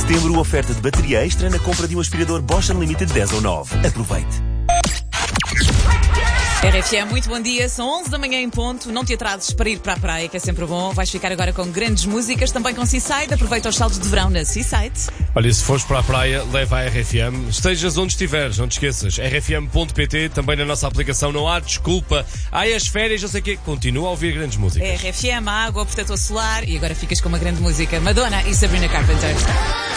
setembro, oferta de bateria extra na compra de um aspirador Bosch Unlimited 10 ou 9. Aproveite. RFM, muito bom dia. São 11 da manhã em ponto. Não te atrases para ir para a praia, que é sempre bom. Vais ficar agora com grandes músicas, também com Seaside. Aproveita os saltos de verão na Seaside. Olha, se fores para a praia, leva a RFM. Estejas onde estiveres, não te esqueças. rfm.pt, também na nossa aplicação. Não há desculpa. Ai, as férias, não sei o quê. Continua a ouvir grandes músicas. RFM, a água, o protetor solar. E agora ficas com uma grande música. Madonna e Sabrina Carpenter.